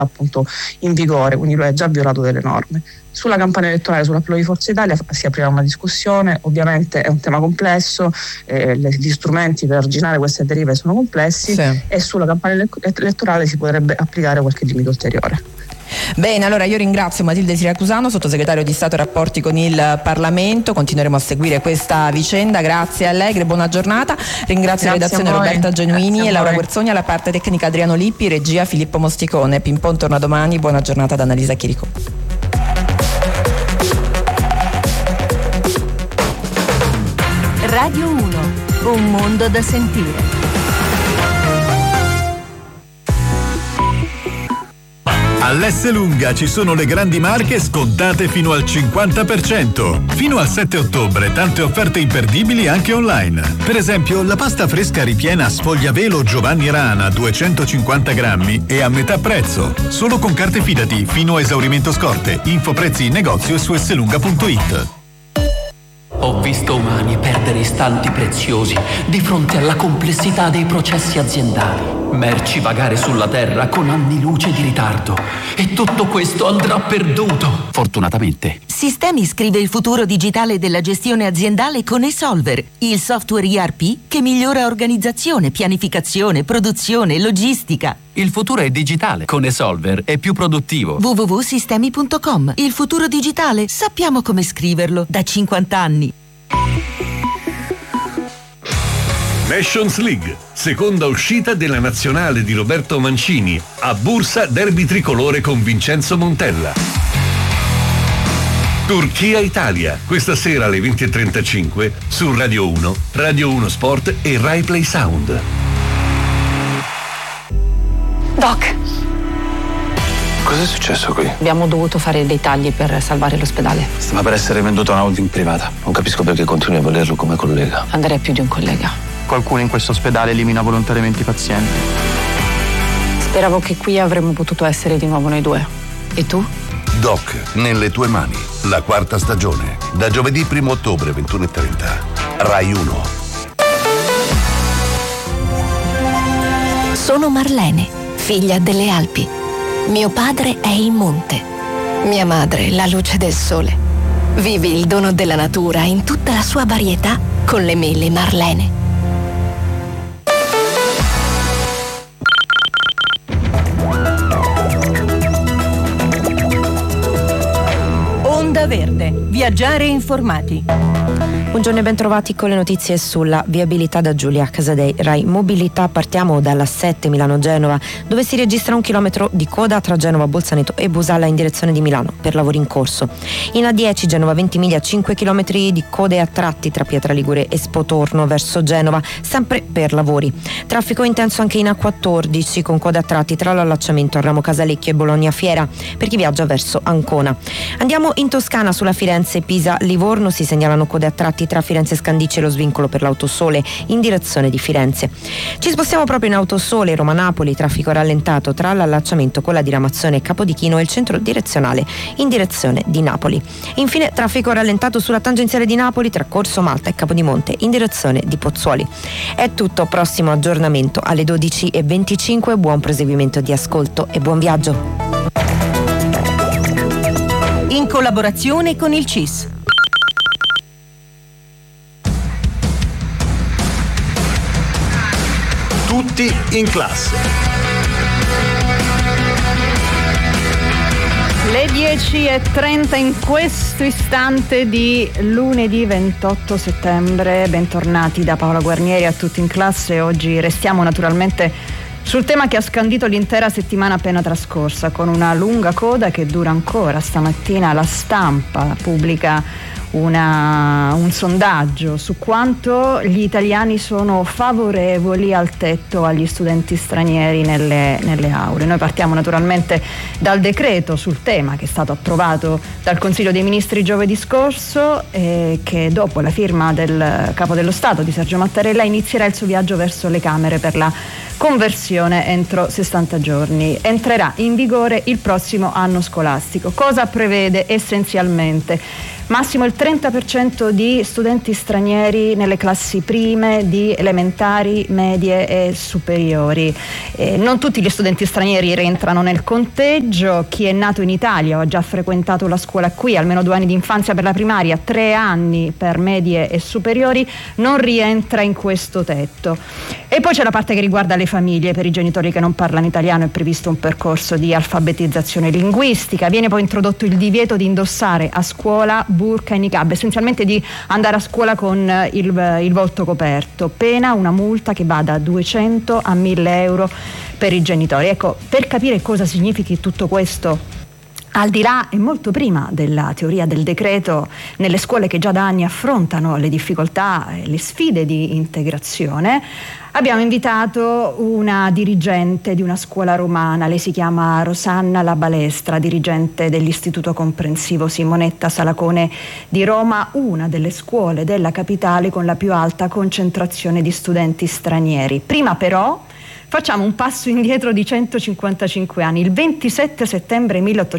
appunto in vigore, quindi lui ha già violato delle norme. Sulla campagna elettorale, sull'appello di Forza Italia si aprirà una discussione, ovviamente è un tema complesso, gli strumenti per arginare queste derive sono complessi, sì. E sulla campagna elettorale si potrebbe applicare qualche limite ulteriore. Bene, allora io ringrazio Matilde Siracusano, sottosegretario di Stato e rapporti con il Parlamento. Continueremo a seguire questa vicenda. Grazie a lei, buona giornata. Ringrazio la redazione Roberta Genuini e Laura Guerzoni, alla parte tecnica Adriano Lippi, regia Filippo Mosticone. Pimpon torna domani, buona giornata da Annalisa Chirico. Radio 1, un mondo da sentire. All'Esselunga ci sono le grandi marche scontate fino al 50%. Fino al 7 ottobre tante offerte imperdibili anche online. Per esempio la pasta fresca ripiena Sfogliavelo Giovanni Rana 250 grammi e a metà prezzo. Solo con carte Fidati fino a esaurimento scorte. Info prezzi in negozio e su esselunga.it. Ho visto umani perdere istanti preziosi di fronte alla complessità dei processi aziendali, merci vagare sulla terra con anni luce di ritardo, e tutto questo andrà perduto, fortunatamente. Sistemi scrive il futuro digitale della gestione aziendale con eSolver, il software ERP che migliora organizzazione, pianificazione, produzione, logistica. Il futuro è digitale, con eSolver è più produttivo. www.sistemi.com. Il futuro digitale, sappiamo come scriverlo da 50 anni. Nations League, seconda uscita della nazionale di Roberto Mancini. A Bursa derby tricolore con Vincenzo Montella. Turchia-Italia, questa sera alle 20.35 su Radio 1, Radio 1 Sport e Rai Play Sound. Doc, cos'è successo qui? abbiamo dovuto fare dei tagli per salvare l'ospedale. Stava per essere venduta a una holding privata. Non capisco perché continui a volerlo come collega. Andrei più di un collega. Qualcuno in questo ospedale elimina volontariamente i pazienti. Speravo che qui avremmo potuto essere di nuovo noi due. E tu? Doc, nelle tue mani, la quarta stagione. Da giovedì 1 ottobre 21.30. Rai 1. Sono Marlene, figlia delle Alpi. Mio padre è il monte. Mia madre la luce del sole. Vivi il dono della natura in tutta la sua varietà con le mele Marlene. Onda Verde, viaggiare informati. Buongiorno e bentrovati con le notizie sulla viabilità da Giulia Casadei. Rai Mobilità, partiamo dalla 7 Milano-Genova, dove si registra 1 chilometro di coda tra Genova, Bolzaneto e Busalla in direzione di Milano per lavori in corso. In A10 Genova Ventimiglia 5 chilometri di code a tratti tra Pietra Ligure e Spotorno verso Genova, sempre per lavori. Traffico intenso anche in A14 con code a tratti tra l'allacciamento a Ramo Casalecchio e Bologna Fiera per chi viaggia verso Ancona. Andiamo in Toscana, sulla Firenze-Pisa-Livorno si segnalano code a tratti tra Firenze Scandicci e lo svincolo per l'Autosole in direzione di Firenze. Ci spostiamo proprio in Autosole, Roma-Napoli, traffico rallentato tra l'allacciamento con la diramazione Capodichino e il centro direzionale in direzione di Napoli. Infine traffico rallentato sulla tangenziale di Napoli tra Corso Malta e Capodimonte in direzione di Pozzuoli. È tutto, prossimo aggiornamento alle 12.25, buon proseguimento di ascolto e buon viaggio. In collaborazione con il CIS. Tutti in classe. Le 10:30 in questo istante di lunedì 28 settembre. Bentornati da Paola Guarnieri a Tutti in classe. Oggi restiamo naturalmente sul tema che ha scandito l'intera settimana appena trascorsa, con una lunga coda che dura ancora. Stamattina La Stampa pubblica un sondaggio su quanto gli italiani sono favorevoli al tetto agli studenti stranieri nelle aule. Noi partiamo naturalmente dal decreto sul tema che è stato approvato dal Consiglio dei Ministri giovedì scorso e che dopo la firma del Capo dello Stato di Sergio Mattarella inizierà il suo viaggio verso le Camere per la conversione entro 60 giorni. Entrerà in vigore il prossimo anno scolastico. Cosa prevede essenzialmente? massimo il 30% di studenti stranieri nelle classi prime di elementari, medie e superiori. Non tutti gli studenti stranieri rientrano nel conteggio. Chi è nato in Italia o ha già frequentato la scuola qui, almeno 2 anni di infanzia per la primaria, 3 anni per medie e superiori, non rientra in questo tetto. E poi c'è la parte che riguarda le famiglie. Per i genitori che non parlano italiano è previsto un percorso di alfabetizzazione linguistica. Viene poi introdotto il divieto di indossare a scuola burqa e niqab, essenzialmente di andare a scuola con il volto coperto, pena una multa che va da 200 a 1000 euro per i genitori. Ecco, per capire cosa significhi tutto questo, al di là e molto prima della teoria del decreto, nelle scuole che già da anni affrontano le difficoltà e le sfide di integrazione, abbiamo invitato una dirigente di una scuola romana. Lei si chiama Rosanna La Balestra, dirigente dell'Istituto Comprensivo Simonetta Salacone di Roma, una delle scuole della capitale con la più alta concentrazione di studenti stranieri. Prima però facciamo un passo indietro di 155 anni. Il 27 settembre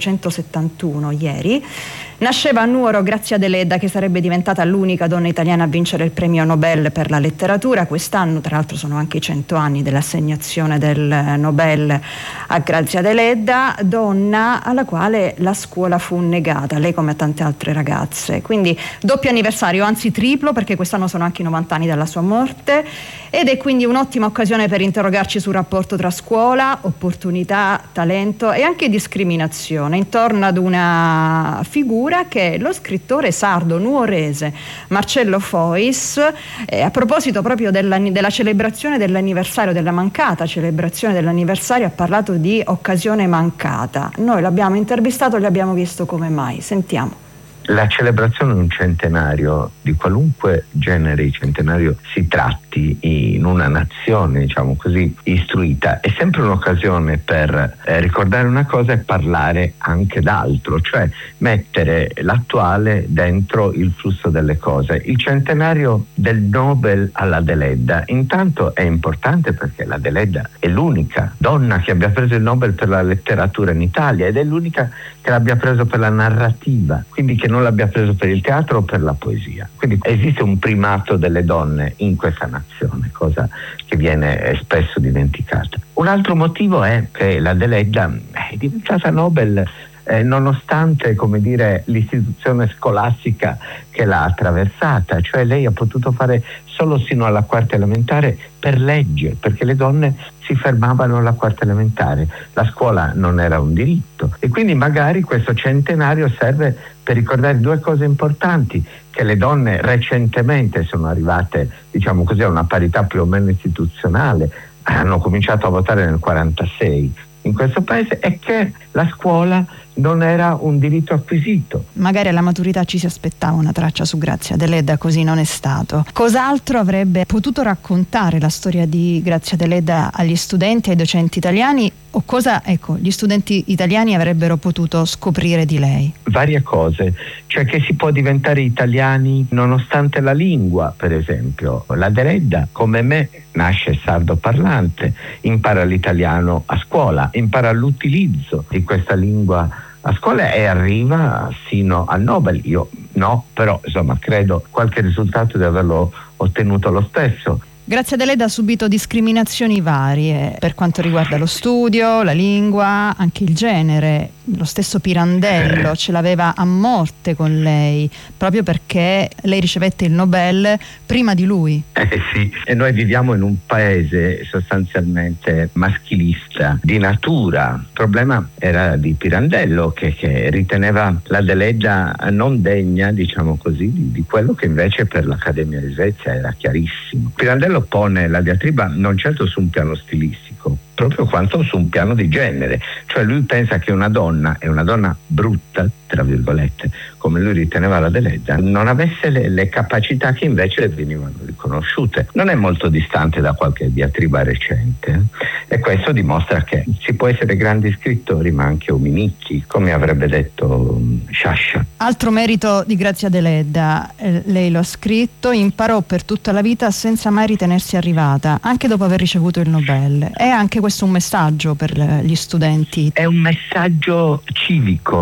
1871, ieri, nasceva a Nuoro Grazia Deledda, che sarebbe diventata l'unica donna italiana a vincere il premio Nobel per la letteratura. Quest'anno, tra l'altro, sono anche i 100 anni dell'assegnazione del Nobel a Grazia Deledda, donna alla quale la scuola fu negata, lei come a tante altre ragazze. Quindi doppio anniversario, anzi triplo, perché quest'anno sono anche i 90 anni dalla sua morte, ed è quindi un'ottima occasione per interrogarci sul rapporto tra scuola, opportunità, talento e anche discriminazione, intorno ad una figura che lo scrittore sardo nuorese Marcello Fois, a proposito proprio della celebrazione dell'anniversario, della mancata celebrazione dell'anniversario, ha parlato di occasione mancata. Noi l'abbiamo intervistato e gli abbiamo chiesto come mai. Sentiamo. La celebrazione di un centenario, di qualunque genere di centenario si tratti in una nazione, diciamo così, istruita, è sempre un'occasione per ricordare una cosa e parlare anche d'altro, cioè mettere l'attuale dentro il flusso delle cose. Il centenario del Nobel alla Deledda intanto è importante perché la Deledda è l'unica donna che abbia preso il Nobel per la letteratura in Italia ed è l'unica che l'abbia preso per la narrativa, quindi che non l'abbia preso per il teatro o per la poesia. Quindi esiste un primato delle donne in questa nazione, cosa che viene spesso dimenticata. Un altro motivo è che la Deledda è diventata Nobel nonostante, come dire, l'istituzione scolastica che l'ha attraversata, cioè lei ha potuto fare solo sino alla quarta elementare per legge, perché le donne si fermavano alla quarta elementare, la scuola non era un diritto, e quindi magari questo centenario serve per ricordare 2 cose importanti: che le donne recentemente sono arrivate, diciamo così, a una parità più o meno istituzionale, hanno cominciato a votare nel 46 in questo paese, e che la scuola non era un diritto acquisito. Magari alla maturità ci si aspettava una traccia su Grazia Deledda, così non è stato. Cos'altro avrebbe potuto raccontare la storia di Grazia Deledda agli studenti, ai docenti italiani, o cosa, ecco, gli studenti italiani avrebbero potuto scoprire di lei? Varie cose, cioè che si può diventare italiani nonostante la lingua, per esempio. La Deledda, come me, nasce sardo parlante, impara l'italiano a scuola, impara l'utilizzo di questa lingua a scuola e arriva sino al Nobel. Io no, però insomma credo qualche risultato di averlo ottenuto lo stesso. Grazia Deledda ha subito discriminazioni varie per quanto riguarda lo studio, la lingua, anche il genere. Lo stesso Pirandello ce l'aveva a morte con lei, proprio perché lei ricevette il Nobel prima di lui. Sì, e noi viviamo in un paese sostanzialmente maschilista di natura. Il problema era di Pirandello che riteneva la Deledda non degna, diciamo così, di quello che invece per l'Accademia di Svezia era chiarissimo. Pirandello pone la diatriba non certo su un piano stilistico, proprio quanto su un piano di genere, cioè lui pensa che una donna, e una donna brutta, tra virgolette, come lui riteneva la Deledda, non avesse le capacità che invece le venivano riconosciute. Non è molto distante da qualche diatriba recente, e questo dimostra che si può essere grandi scrittori ma anche uminicchi, come avrebbe detto Sciascia. Altro merito di Grazia Deledda, lei lo ha scritto, imparò per tutta la vita senza mai ritenersi arrivata, anche dopo aver ricevuto il Nobel. È anche questo un messaggio per gli studenti? È un messaggio civico,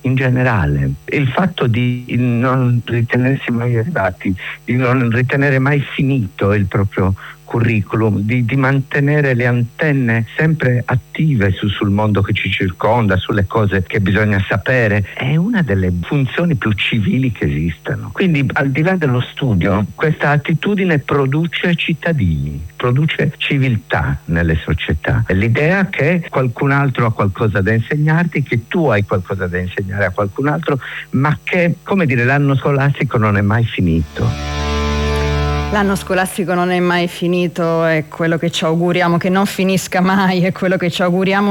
in generale. Il fatto di non ritenersi mai arrivati, di non ritenere mai finito il proprio curriculum, di mantenere le antenne sempre attive sul mondo che ci circonda, sulle cose che bisogna sapere, è una delle funzioni più civili che esistano. Quindi, al di là dello studio, questa attitudine produce cittadini, produce civiltà nelle società. È l'idea che qualcun altro ha qualcosa da insegnarti, che tu hai qualcosa da insegnare a qualcun altro, ma che, come dire, l'anno scolastico non è mai finito. L'anno scolastico non è mai finito, è quello che ci auguriamo che non finisca mai, è quello che ci auguriamo